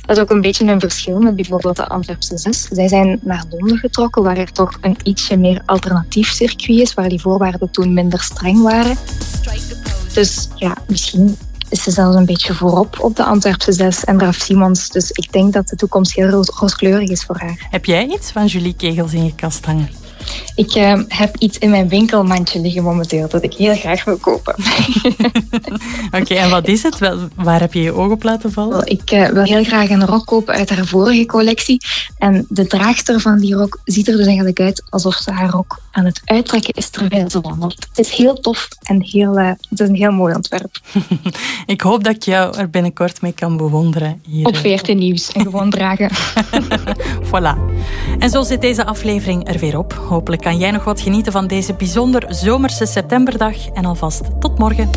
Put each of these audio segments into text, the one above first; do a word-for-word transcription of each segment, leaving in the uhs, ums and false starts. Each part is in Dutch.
Dat is ook een beetje een verschil met bijvoorbeeld de Antwerpse zes. Zij zijn naar Londen getrokken, waar er toch een ietsje meer alternatief circuit is, waar die voorwaarden toen minder streng waren. Dus ja, misschien is ze zelfs een beetje voorop op de Antwerpse zes en Draf Simons. Dus ik denk dat de toekomst heel roos- rooskleurig is voor haar. Heb jij iets van Julie Kegels in je kast hangen? Ik uh, heb iets in mijn winkelmandje liggen momenteel dat ik heel graag wil kopen. Oké, okay, en wat is het? Wel, waar heb je je oog op laten vallen? Ik uh, wil heel graag een rok kopen uit haar vorige collectie. En de draagster van die rok ziet er dus eigenlijk uit alsof ze haar rok aan het uittrekken is terwijl ze wandelt. Het is heel tof en heel, uh, het is een heel mooi ontwerp. Ik hoop dat ik jou er binnenkort mee kan bewonderen. Hier. Op veertien Nieuws en gewoon dragen. Voilà. En zo zit deze aflevering er weer op. Hopelijk kan jij nog wat genieten van deze bijzonder zomerse septemberdag. En alvast tot morgen.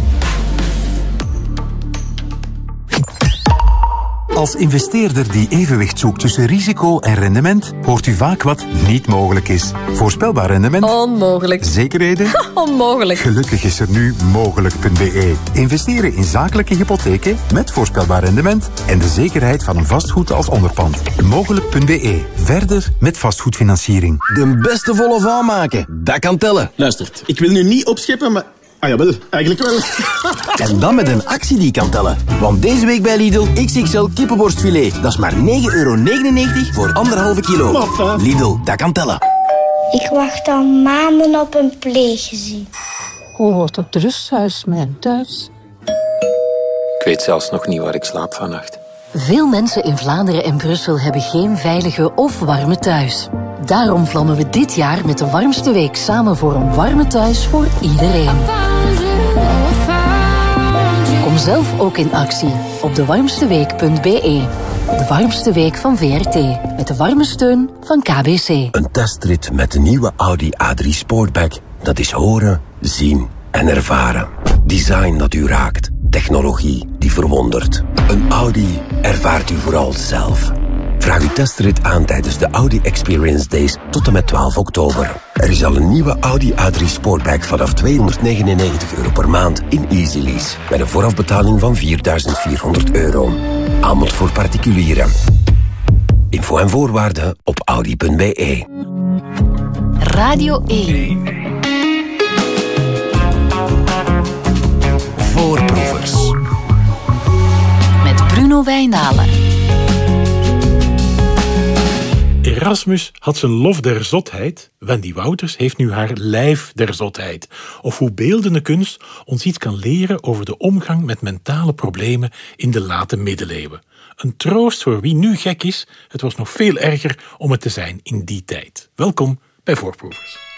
Als investeerder die evenwicht zoekt tussen risico en rendement, hoort u vaak wat niet mogelijk is. Voorspelbaar rendement? Onmogelijk. Zekerheden? Onmogelijk. Gelukkig is er nu mogelijk punt b e. Investeren in zakelijke hypotheken met voorspelbaar rendement en de zekerheid van een vastgoed als onderpand. mogelijk punt b e. Verder met vastgoedfinanciering. De beste volle van maken, dat kan tellen. Luistert, ik wil nu niet opscheppen, maar... Ah jawel, eigenlijk wel. En dan met een actie die kan tellen. Want deze week bij Lidl X X L kippenborstfilet. Dat is maar negen euro negenennegentig voor anderhalve kilo. Maffa. Lidl, dat kan tellen. Ik wacht al maanden op een pleeggezin. Hoe wordt het rusthuis mijn thuis? Ik weet zelfs nog niet waar ik slaap vannacht. Veel mensen in Vlaanderen en Brussel hebben geen veilige of warme thuis. Daarom vlammen we dit jaar met de warmste week samen voor een warme thuis voor iedereen. Kom zelf ook in actie op de warmste week punt b e. De warmste week van V R T. Met de warme steun van K B C. Een testrit met de nieuwe Audi A drie Sportback. Dat is horen, zien en ervaren. Design dat u raakt. Technologie die verwondert. Een Audi ervaart u vooral zelf. Vraag uw testrit aan tijdens de Audi Experience Days tot en met twaalf oktober. Er is al een nieuwe Audi A drie Sportback vanaf tweehonderdnegenennegentig euro per maand in Easy Lease. Met een voorafbetaling van vierduizend vierhonderd euro. Aanbod voor particulieren. Info en voorwaarden op audi punt b e. Radio één. Voorproevers. Met Bruno Wijnalen. Erasmus had zijn lof der zotheid, Wendy Wouters heeft nu haar lijf der zotheid. Of hoe beeldende kunst ons iets kan leren over de omgang met mentale problemen in de late middeleeuwen. Een troost voor wie nu gek is, het was nog veel erger om het te zijn in die tijd. Welkom bij Voorproevers.